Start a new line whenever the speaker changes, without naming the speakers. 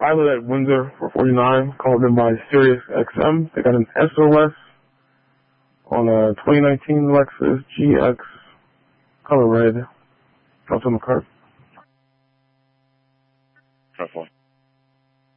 Pilot at Windsor for 49, called in by Sirius XM. They got an SOS on a 2019 Lexus GX color red. Dropped on the cart.